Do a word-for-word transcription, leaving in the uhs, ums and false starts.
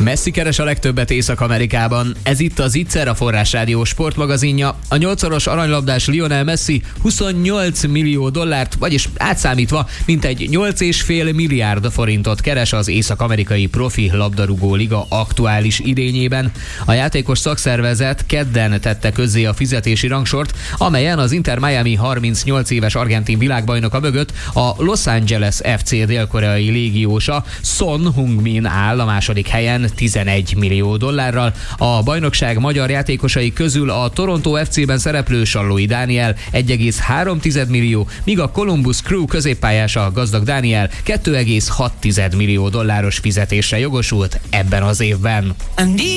Messi keres a legtöbbet Észak-Amerikában. Ez itt az Ittszer, a Forrás Rádió sportmagazinja. A nyolcszoros aranylabdás Lionel Messi huszonnyolc millió dollárt, vagyis átszámítva mintegy nyolc egész öt milliárd forintot keres az észak-amerikai profi labdarúgó liga aktuális idényében. A játékos szakszervezet kedden tette közzé a fizetési rangsort, amelyen az Inter Miami harmincnyolc éves argentin világbajnoka mögött a Los Angeles ef cé dél-koreai légiósa Son Heung-min áll a második helyen tizenegy millió dollárral. A bajnokság magyar játékosai közül a Toronto ef cében szereplő Sallói Dániel egy egész három millió, míg a Columbus Crew középpályása Gazdag Dániel két egész hat millió dolláros fizetésre jogosult ebben az évben.